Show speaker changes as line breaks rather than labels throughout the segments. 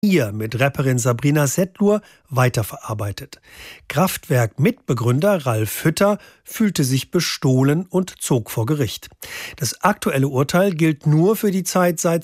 hier mit Rapperin Sabrina Setlur weiterverarbeitet. Kraftwerk-Mitbegründer Ralf Hütter fühlte sich bestohlen und zog vor Gericht. Das aktuelle Urteil gilt nur für die Zeit seit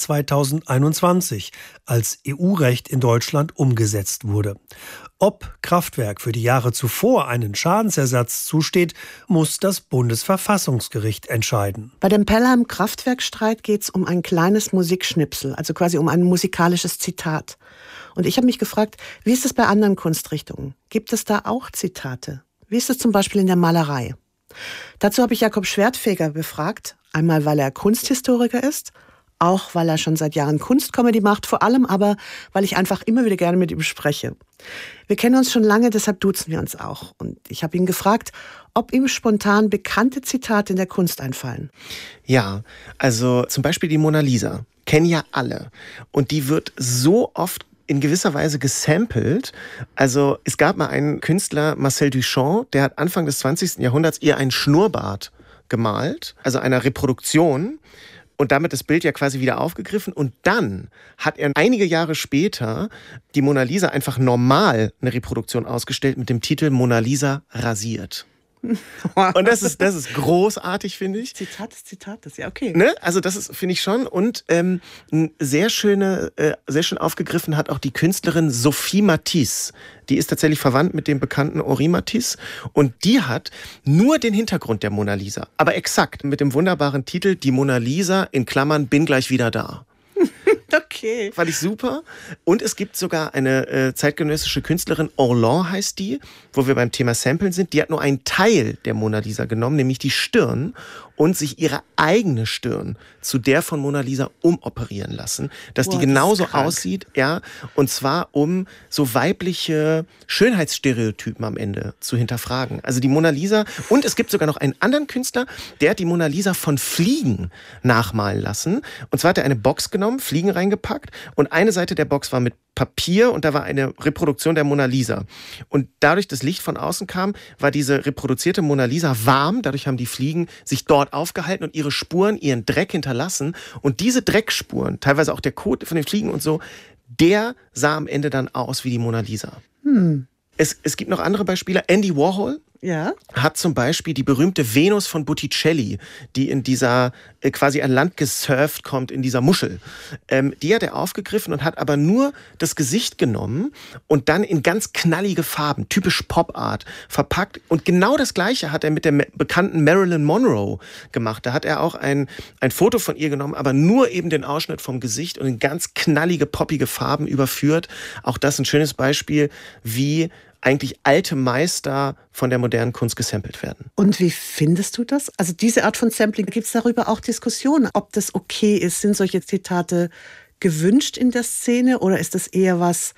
2021, als EU-Recht in Deutschland umgesetzt wurde. Ob Kraftwerk für die Jahre zuvor einen Schadensersatz zusteht, muss das Bundesverfassungsgericht entscheiden.
Bei dem Pelham-Kraftwerk-Streit geht es um ein kleines Musikschnipsel, also quasi um ein musikalisches Zitat. Und ich habe mich gefragt, wie ist es bei anderen Kunstrichtungen? Gibt es da auch Zitate? Wie ist es zum Beispiel in der Malerei? Dazu habe ich Jakob Schwertfeger befragt, einmal weil er Kunsthistoriker ist, auch weil er schon seit Jahren Kunstcomedy macht, vor allem aber, weil ich einfach immer wieder gerne mit ihm spreche. Wir kennen uns schon lange, deshalb duzen wir uns auch. Und ich habe ihn gefragt, ob ihm spontan bekannte Zitate in der Kunst einfallen.
Ja, also zum Beispiel die Mona Lisa. Kennen ja alle. Und die wird so oft in gewisser Weise gesampelt. Also es gab mal einen Künstler, Marcel Duchamp, der hat Anfang des 20. Jahrhunderts ihr einen Schnurrbart gemalt, also einer Reproduktion. Und damit das Bild ja quasi wieder aufgegriffen. Und dann hat er einige Jahre später die Mona Lisa einfach normal eine Reproduktion ausgestellt mit dem Titel Mona Lisa rasiert. Und das ist großartig, finde ich.
Zitat ist Zitat, das ist ja okay.
Ne? Also das ist, finde ich schon. Und sehr schön aufgegriffen hat auch die Künstlerin Sophie Matisse. Die ist tatsächlich verwandt mit dem bekannten Henri Matisse. Und die hat nur den Hintergrund der Mona Lisa. Aber exakt mit dem wunderbaren Titel Die Mona Lisa in Klammern bin gleich wieder da.
Okay.
Fand ich super. Und es gibt sogar eine zeitgenössische Künstlerin, Orlan heißt die, wo wir beim Thema Samplen sind. Die hat nur einen Teil der Mona Lisa genommen, nämlich die Stirn, und sich ihre eigene Stirn zu der von Mona Lisa umoperieren lassen, dass die genauso aussieht, ja, und zwar um so weibliche Schönheitsstereotypen am Ende zu hinterfragen. Also die Mona Lisa, und es gibt sogar noch einen anderen Künstler, der hat die Mona Lisa von Fliegen nachmalen lassen. Und zwar hat er eine Box genommen, Fliegen reingepackt, und eine Seite der Box war mit Papier und da war eine Reproduktion der Mona Lisa. Und dadurch das Licht von außen kam, war diese reproduzierte Mona Lisa warm. Dadurch haben die Fliegen sich dort aufgehalten und ihre Spuren, ihren Dreck hinterlassen. Und diese Dreckspuren, teilweise auch der Kot von den Fliegen und so, der sah am Ende dann aus wie die Mona Lisa. Es gibt noch andere Beispiele. Andy Warhol hat zum Beispiel die berühmte Venus von Botticelli, die in dieser quasi an Land gesurft kommt, in dieser Muschel. Die hat er aufgegriffen und hat aber nur das Gesicht genommen und dann in ganz knallige Farben, typisch Pop-Art, verpackt. Und genau das Gleiche hat er mit der bekannten Marilyn Monroe gemacht. Da hat er auch ein Foto von ihr genommen, aber nur eben den Ausschnitt vom Gesicht und in ganz knallige, poppige Farben überführt. Auch das ein schönes Beispiel, wie eigentlich alte Meister von der modernen Kunst gesampelt werden.
Und wie findest du das? Also diese Art von Sampling, gibt es darüber auch Diskussionen, ob das okay ist? Sind solche Zitate gewünscht in der Szene oder ist das eher was,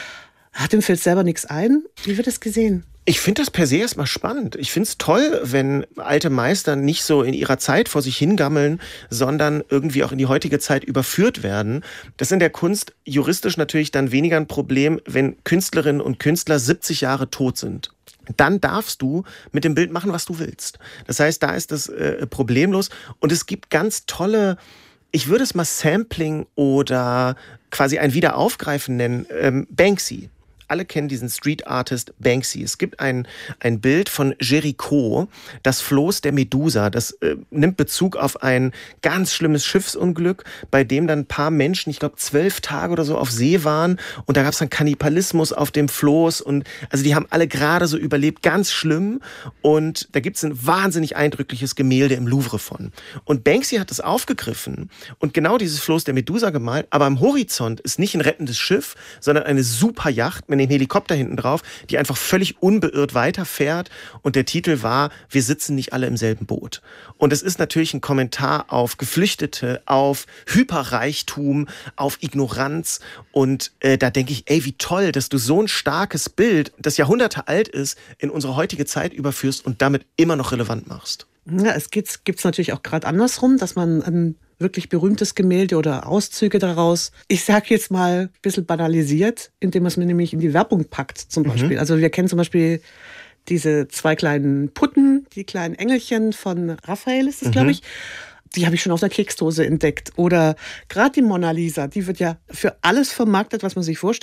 dem fällt selber nichts ein? Wie wird das gesehen?
Ich finde das per se erstmal spannend. Ich finde es toll, wenn alte Meister nicht so in ihrer Zeit vor sich hingammeln, sondern irgendwie auch in die heutige Zeit überführt werden. Das ist in der Kunst juristisch natürlich dann weniger ein Problem, wenn Künstlerinnen und Künstler 70 Jahre tot sind. Dann darfst du mit dem Bild machen, was du willst. Das heißt, da ist das problemlos. Und es gibt ganz tolle, ich würde es mal Sampling oder quasi ein Wiederaufgreifen nennen, Banksy. Alle kennen diesen Street Artist Banksy. Es gibt ein Bild von Jericho, das Floß der Medusa. Das nimmt Bezug auf ein ganz schlimmes Schiffsunglück, bei dem dann ein paar Menschen, ich glaube 12 Tage oder so, auf See waren. Und da gab es dann Kannibalismus auf dem Floß. Und also die haben alle gerade so überlebt, ganz schlimm. Und da gibt es ein wahnsinnig eindrückliches Gemälde im Louvre von. Und Banksy hat das aufgegriffen und genau dieses Floß der Medusa gemalt. Aber am Horizont ist nicht ein rettendes Schiff, sondern eine Superjacht mit einem Helikopter hinten drauf, die einfach völlig unbeirrt weiterfährt. Und der Titel war, wir sitzen nicht alle im selben Boot. Und es ist natürlich ein Kommentar auf Geflüchtete, auf Hyperreichtum, auf Ignoranz. Und da denke ich, ey, wie toll, dass du so ein starkes Bild, das Jahrhunderte alt ist, in unsere heutige Zeit überführst und damit immer noch relevant machst.
Ja, es gibt's natürlich auch gerade andersrum, dass man ein wirklich berühmtes Gemälde oder Auszüge daraus, ich sage jetzt mal ein bisschen banalisiert, indem man es mir nämlich in die Werbung packt zum Beispiel. Also wir kennen zum Beispiel diese 2 kleinen Putten, die kleinen Engelchen von Raphael ist das, glaube ich. die habe ich schon auf einer Keksdose entdeckt. Oder gerade die Mona Lisa, die wird ja für alles vermarktet, was man sich vorstellt.